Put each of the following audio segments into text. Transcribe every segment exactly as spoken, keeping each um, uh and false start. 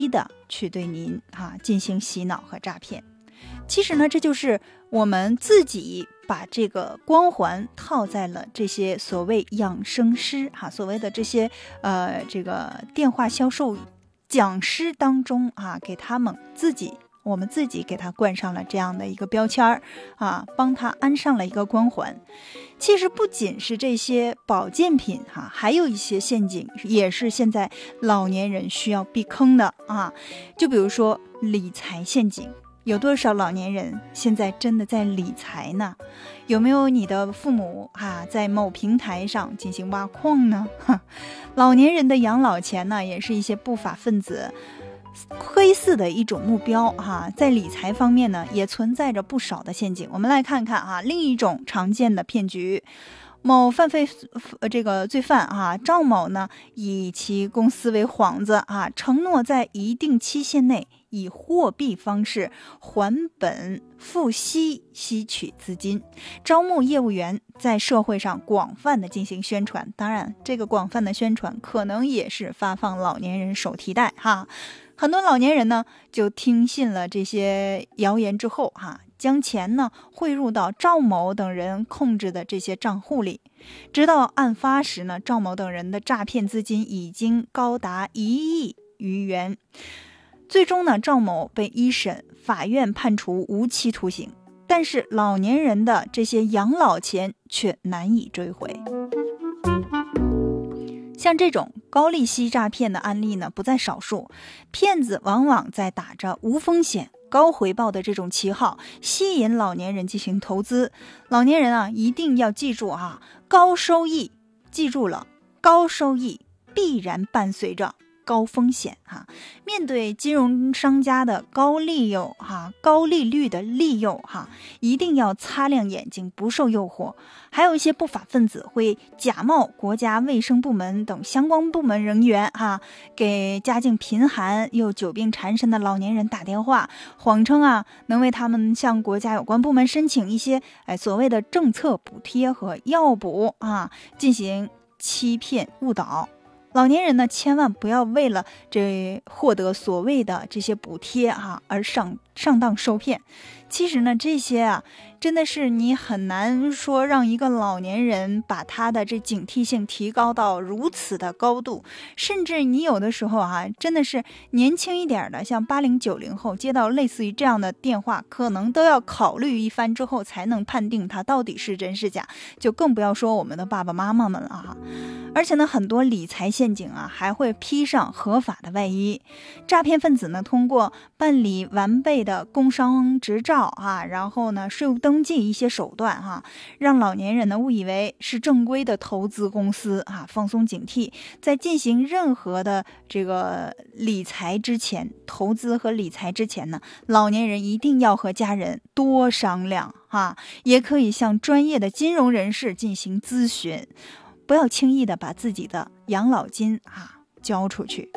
的去对您啊进行洗脑和诈骗。其实呢，这就是我们自己把这个光环套在了这些所谓养生师哈、啊，所谓的这些呃这个电话销售讲师当中啊，给他们自己。我们自己给他冠上了这样的一个标签啊，帮他安上了一个光环。其实不仅是这些保健品哈、啊，还有一些陷阱也是现在老年人需要避坑的啊。就比如说理财陷阱，有多少老年人现在真的在理财呢？有没有你的父母啊在某平台上进行挖矿呢？老年人的养老钱呢，也是一些不法分子窥伺的一种目标哈、啊，在理财方面呢，也存在着不少的陷阱。我们来看看啊，另一种常见的骗局。某犯罪呃这个罪犯啊，赵某呢，以其公司为幌子啊，承诺在一定期限内以货币方式还本付息吸取资金，招募业务员，在社会上广泛的进行宣传。当然，这个广泛的宣传可能也是发放老年人手提袋哈。很多老年人呢就听信了这些谣言之后哈、啊，将钱呢汇入到赵某等人控制的这些账户里。直到案发时呢，赵某等人的诈骗资金已经高达一亿余元。最终呢，赵某被一审法院判处无期徒刑，但是老年人的这些养老钱却难以追回。像这种高利息诈骗的案例呢不在少数，骗子往往在打着无风险高回报的这种旗号，吸引老年人进行投资。老年人啊，一定要记住啊，高收益，记住了，高收益必然伴随着高风险哈、啊。面对金融商家的高利诱哈、啊、高利率的利诱哈、啊，一定要擦亮眼睛，不受诱惑。还有一些不法分子会假冒国家卫生部门等相关部门人员哈、啊，给家境贫寒又久病缠身的老年人打电话，谎称啊能为他们向国家有关部门申请一些哎所谓的政策补贴和药补啊，进行欺骗误导。老年人呢，千万不要为了这获得所谓的这些补贴啊而上上当受骗。其实呢，这些啊，真的是你很难说让一个老年人把他的这警惕性提高到如此的高度。甚至你有的时候啊，真的是年轻一点的，像八零九零后接到类似于这样的电话，可能都要考虑一番之后才能判定它到底是真是假，就更不要说我们的爸爸妈妈们了啊。而且呢，很多理财陷阱啊，还会披上合法的外衣。诈骗分子呢，通过办理完备的工商执照啊，然后呢，税务登记一些手段哈、啊，让老年人呢误以为是正规的投资公司啊，放松警惕。在进行任何的这个理财之前，投资和理财之前呢，老年人一定要和家人多商量啊，也可以向专业的金融人士进行咨询。不要轻易的把自己的养老金啊交出去。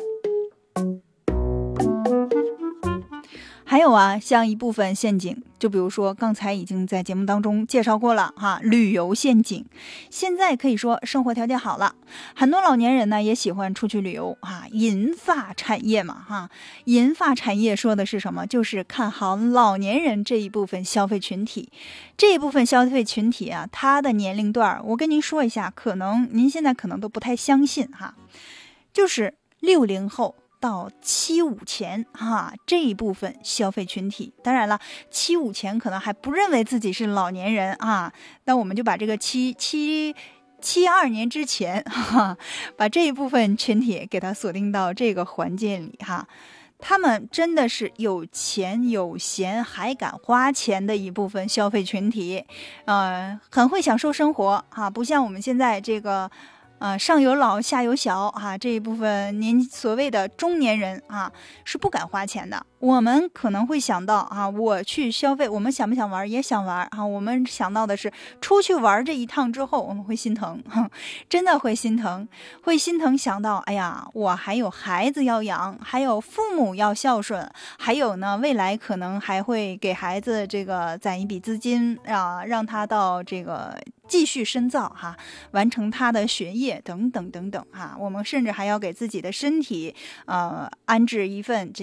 还有啊，像一部分陷阱，就比如说刚才已经在节目当中介绍过了哈，旅游陷阱。现在可以说生活条件好了，很多老年人呢也喜欢出去旅游哈，银发产业嘛哈，银发产业说的是什么？就是看好老年人这一部分消费群体。这一部分消费群体啊，他的年龄段，我跟您说一下，可能您现在可能都不太相信哈，就是六零后。到七五前哈，这一部分消费群体，当然了，七五前可能还不认为自己是老年人啊，那我们就把这个七七七二年之前哈，把这一部分群体给它锁定到这个环节里哈。他们真的是有钱有闲还敢花钱的一部分消费群体，呃，很会享受生活啊，不像我们现在这个。呃，上有老下有小啊，这一部分年所谓的中年人啊是不敢花钱的。我们可能会想到啊，我去消费，我们想不想玩也想玩啊。我们想到的是出去玩这一趟之后，我们会心疼，真的会心疼，会心疼想到，哎呀，我还有孩子要养，还有父母要孝顺，还有呢，未来可能还会给孩子这个攒一笔资金啊，让他到这个继续深造哈，完成他的学业等等等等哈。我们甚至还要给自己的身体呃安置一份这